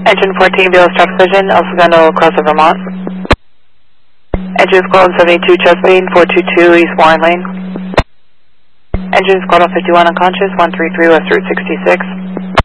Engine 14, Veal Traffic Vision, El Segundo, Crossing Vermont. Engine Squad 72, Chesapeake, 422 East Warren Lane. Engine Squad 51 unconscious, 133 West Route 66.